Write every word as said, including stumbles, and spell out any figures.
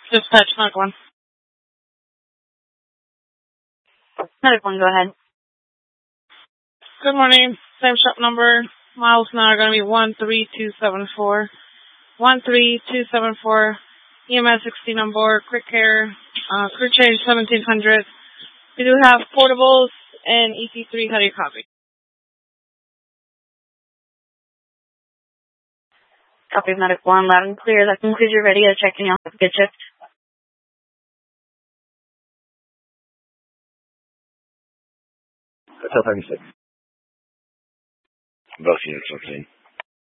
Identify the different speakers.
Speaker 1: Dispatch, Medic one.
Speaker 2: Medic one, go ahead.
Speaker 1: Good morning. Same shop number. Miles now are going to be one three two seven four. one three two seven four. E M S sixteen on board. Quick care. Uh, crew change seventeen hundred. We do have portables and E C three. How do you copy?
Speaker 2: Copy Medic one, loud and clear. That concludes your radio checking out. Good shift.
Speaker 3: Hotel thirty-six. Both units, okay.